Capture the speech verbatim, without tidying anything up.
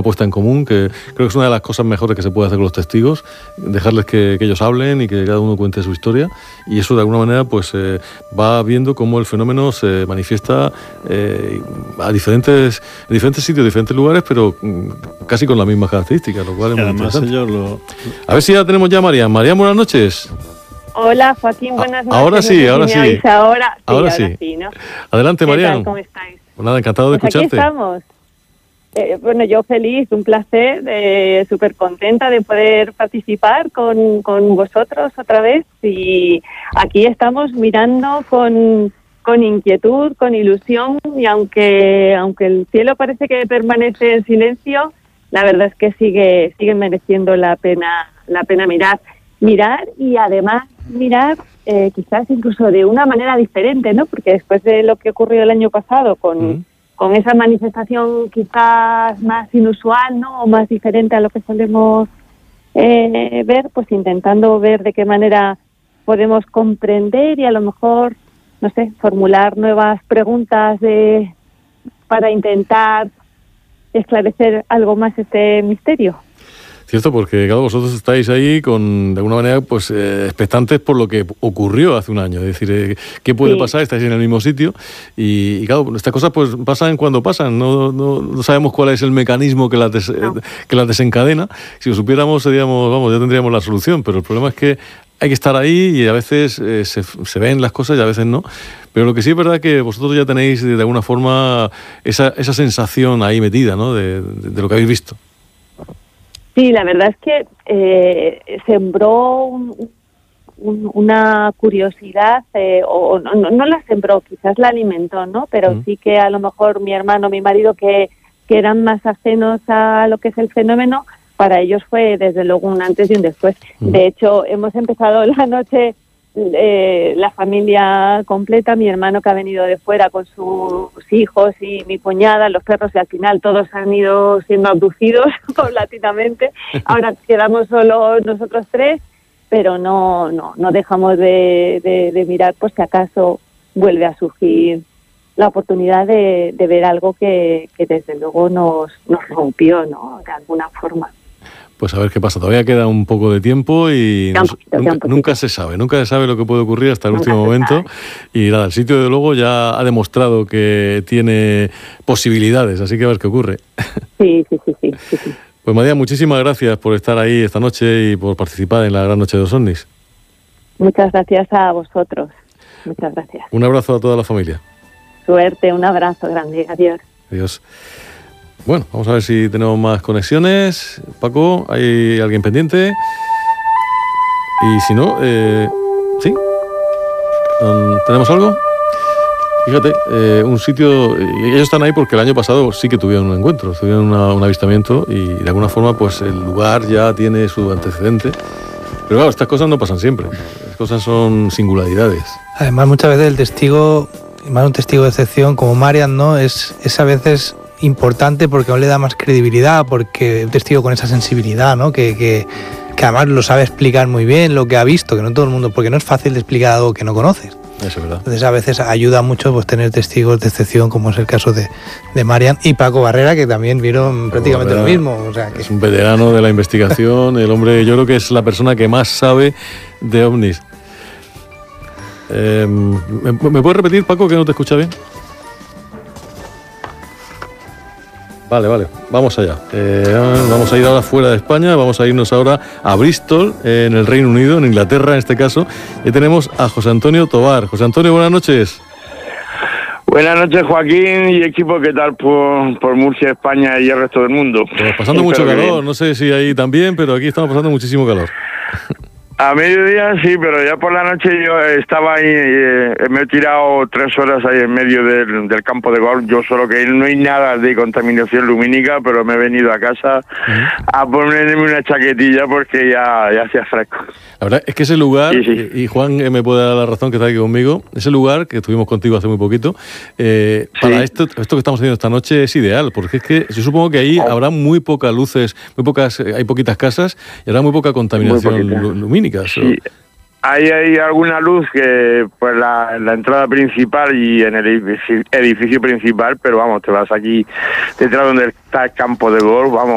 puesta en común, que creo que es una de las cosas mejores que se puede hacer con los testigos, dejarles que, que ellos hablen y que cada uno cuente su historia, y eso de alguna manera pues eh, va viendo cómo el fenómeno se manifiesta eh, a diferentes, en diferentes sitios, diferentes lugares, pero casi con las mismas características, lo cual es muy interesante. Ellos lo... A ver si ya tenemos ya a Marian. Marian, buenas noches. Hola, Joaquín, buenas noches. Ahora sí, no ahora si sí. Ahora, sí. ahora ahora sí. sí, ¿no? Adelante, Marian. ¿Cómo estáis? Pues nada, encantado de pues escucharte. Aquí estamos. Eh, bueno, yo feliz, un placer, eh, súper contenta de poder participar con, con vosotros otra vez. Y aquí estamos mirando con, con inquietud, con ilusión, y aunque, aunque el cielo parece que permanece en silencio, la verdad es que sigue, sigue mereciendo la pena, la pena mirar. Mirar y además mirar eh, quizás incluso de una manera diferente, ¿no? Porque después de lo que ocurrió el año pasado con, mm. con esa manifestación quizás más inusual, ¿no? O más diferente a lo que solemos eh, ver, pues intentando ver de qué manera podemos comprender y a lo mejor, no sé, formular nuevas preguntas de, para intentar esclarecer algo más este misterio. Cierto, porque claro, vosotros estáis ahí con, de alguna manera, pues eh, expectantes por lo que ocurrió hace un año. Es decir, eh, ¿qué puede sí. pasar? Estáis en el mismo sitio y, y claro, estas cosas pues pasan cuando pasan. No, no, no sabemos cuál es el mecanismo que las, des, no. que las desencadena. Si lo supiéramos, seríamos, vamos, ya tendríamos la solución. Pero el problema es que hay que estar ahí y a veces eh, se, se ven las cosas y a veces no. Pero lo que sí es verdad que vosotros ya tenéis de alguna forma esa, esa sensación ahí metida, ¿no? De, de, de lo que habéis visto. Sí, la verdad es que eh, sembró un, un, una curiosidad, eh, o no, no, no la sembró, quizás la alimentó, ¿no? Pero mm. sí que a lo mejor mi hermano, mi marido, que, que eran más ajenos a lo que es el fenómeno, para ellos fue desde luego un antes y un después. Mm. De hecho, hemos empezado la noche, eh, la familia completa, mi hermano que ha venido de fuera con sus hijos y mi cuñada, los perros, y al final todos han ido siendo abducidos paulatinamente. Ahora quedamos solo nosotros tres, pero no no no dejamos de, de, de mirar por si acaso vuelve a surgir la oportunidad de, de ver algo que, que desde luego nos, nos rompió, ¿no? De alguna forma. Pues a ver qué pasa. Todavía queda un poco de tiempo y nos, poquito, nunca, nunca se sabe. Nunca se sabe lo que puede ocurrir hasta el nunca último momento. Y nada, el sitio de luego ya ha demostrado que tiene posibilidades, así que a ver qué ocurre. Sí, sí, sí, sí, sí, sí. Pues María, muchísimas gracias por estar ahí esta noche y por participar en la Gran Noche de los OVNIs. Muchas gracias a vosotros. Muchas gracias. Un abrazo a toda la familia. Suerte, un abrazo grande. Adiós. Adiós. Bueno, vamos a ver si tenemos más conexiones. Paco, ¿hay alguien pendiente? Y si no, eh, ¿sí? ¿Tenemos algo? Fíjate, eh, un sitio... Ellos están ahí porque el año pasado sí que tuvieron un encuentro, tuvieron una, un avistamiento y de alguna forma pues el lugar ya tiene su antecedente. Pero claro, estas cosas no pasan siempre. Las cosas son singularidades. Además, muchas veces el testigo, más un testigo de excepción como Marian, ¿no? Es, es a veces... importante porque no le da más credibilidad, porque un testigo con esa sensibilidad, ¿no? Que, que, que además lo sabe explicar muy bien lo que ha visto, que no todo el mundo, porque no es fácil de explicar algo que no conoces. Eso es verdad. Entonces a veces ayuda mucho pues tener testigos de excepción, como es el caso de, de Marian y Paco Barrera, que también vieron prácticamente Barrera, lo mismo. O sea, que... Es un veterano de la investigación, el hombre, yo creo que es la persona que más sabe de ovnis. Eh, ¿me, ¿Me puedes repetir, Paco, que no te escucha bien? Vale, vale, vamos allá. Eh, vamos a ir ahora fuera de España, vamos a irnos ahora a Bristol, eh, en el Reino Unido, en Inglaterra en este caso. Y tenemos a José Antonio Tobar. José Antonio, buenas noches. Buenas noches, Joaquín y equipo, ¿qué tal por, por Murcia, España y el resto del mundo? Pues pasando mucho calor, no sé si ahí también, pero aquí estamos pasando muchísimo calor. A mediodía sí, pero ya por la noche yo estaba ahí, eh, me he tirado tres horas ahí en medio del, del campo de golf, yo solo que no hay nada de contaminación lumínica, pero me he venido a casa uh-huh. a ponerme una chaquetilla porque ya, ya hacía fresco. La verdad es que ese lugar, sí, sí. y Juan eh, me puede dar la razón que está aquí conmigo, ese lugar que estuvimos contigo hace muy poquito, eh, sí. para esto, esto que estamos haciendo esta noche es ideal, porque es que yo supongo que ahí oh. habrá muy pocas luces, muy pocas, hay poquitas casas y habrá muy poca contaminación muy lumínica. Sí. Ahí hay alguna luz que pues la, la entrada principal y en el edificio, edificio principal, pero vamos, te vas aquí detrás donde está el campo de golf, vamos,